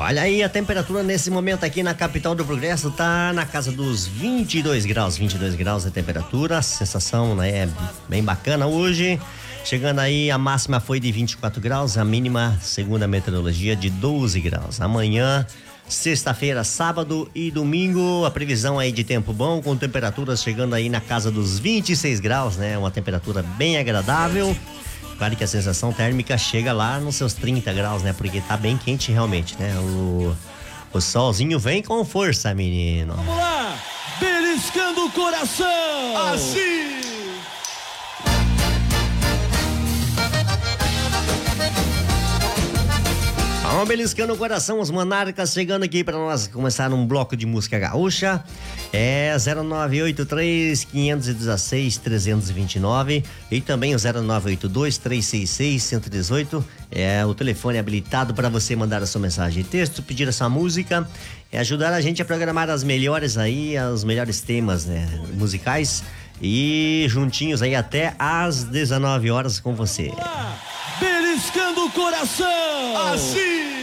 Olha aí, a temperatura nesse momento aqui na capital do Progresso tá na casa dos 22 graus. 22 graus a temperatura, a sensação, né, é bem bacana hoje. Chegando aí, a máxima foi de 24 graus, a mínima, segundo a meteorologia, de 12 graus. Amanhã, sexta-feira, sábado e domingo, a previsão aí de tempo bom, com temperaturas chegando aí na casa dos 26 graus, né? Uma temperatura bem agradável. Claro que a sensação térmica chega lá nos seus 30 graus, né? Porque tá bem quente realmente, né? O solzinho vem com força, menino. Vamos lá! Beliscando o coração! Assim! Vamos beliscando o coração, os Monarcas chegando aqui para nós começar um bloco de música gaúcha. É 0983-516-329 e também o 0982-366-118. É o telefone habilitado para você mandar a sua mensagem de texto, pedir a sua música, ajudar a gente a programar as melhores aí, os melhores temas, né, musicais, e juntinhos aí até às 19 horas com você. Beliscando o coração! Assim!